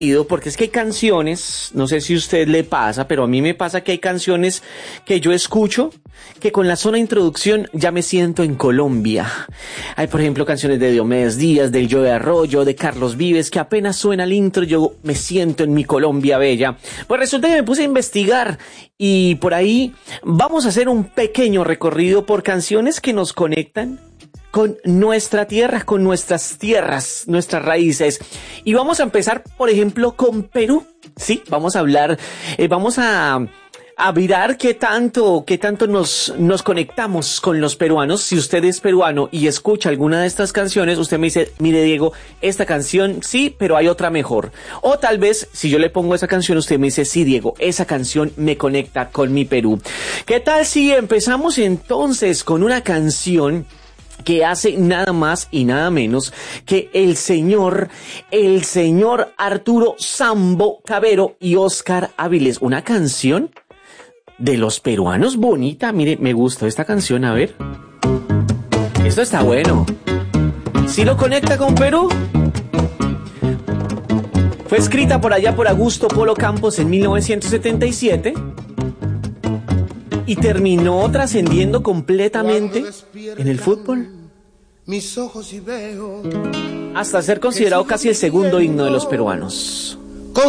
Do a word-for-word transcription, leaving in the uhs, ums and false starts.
porque es que hay canciones, no sé si a usted le pasa, pero a mí me pasa que hay canciones que yo escucho que con la sola introducción ya me siento en Colombia. Hay, por ejemplo, canciones de Diomedes Díaz, del Joe Arroyo, de Carlos Vives, que apenas suena el intro, yo me siento en mi Colombia bella. Pues resulta que me puse a investigar y por ahí vamos a hacer un pequeño recorrido por canciones que nos conectan con nuestra tierra, con nuestras tierras, nuestras raíces. Y vamos a empezar, por ejemplo, con Perú. Sí, vamos a hablar, eh, vamos a, a mirar qué tanto, qué tanto nos, nos conectamos con los peruanos. Si usted es peruano y escucha alguna de estas canciones, usted me dice, mire Diego, esta canción sí, pero hay otra mejor. O tal vez, si yo le pongo esa canción, usted me dice, sí Diego, esa canción me conecta con mi Perú. ¿Qué tal si empezamos entonces con una canción que hace nada más y nada menos que el señor, el señor Arturo Sambo Cabero y Oscar Áviles? Una canción de los peruanos bonita. Mire, me gustó esta canción, a ver. Esto está bueno. ¿Sí lo conecta con Perú? Fue escrita por allá por Augusto Polo Campos en mil novecientos setenta y siete. Y terminó trascendiendo completamente en el fútbol, mis ojos y veo hasta ser considerado casi el segundo himno de los peruanos.